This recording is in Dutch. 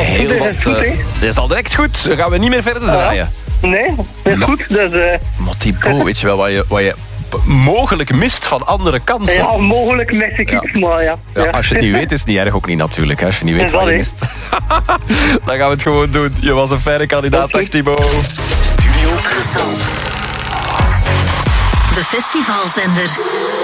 Heel wat. Dat is al direct goed. Dan gaan we niet meer verder draaien. Nee, dat is goed. Dus, maar Thibaut, weet je wel wat je mogelijk mist van andere kansen? Ja, mogelijk mis ik iets, maar ja. Als je het niet weet, is het niet erg, ook niet natuurlijk. Hè. Als je niet weet wat je mist. Dan gaan we het gewoon doen. Je was een fijne kandidaat, dag Thibaut. Studio Brussel. De festivalzender.